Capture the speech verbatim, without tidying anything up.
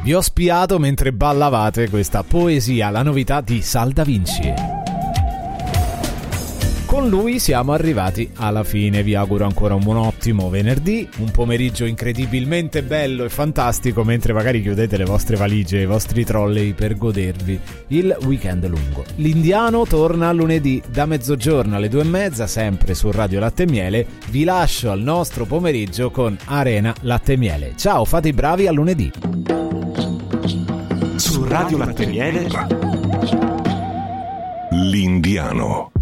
Vi ho spiato mentre ballavate questa poesia, la novità di Sal Da Vinci. Con lui siamo arrivati alla fine, vi auguro ancora un buon ottimo venerdì, un pomeriggio incredibilmente bello e fantastico mentre magari chiudete le vostre valigie e i vostri trolley per godervi il weekend lungo. L'Indiano torna lunedì da mezzogiorno alle due e mezza, sempre su Radio Latte e Miele. Vi lascio al nostro pomeriggio con Arena Latte e Miele. Ciao, fate i bravi, a lunedì. Su Radio Latte e Miele, L'Indiano.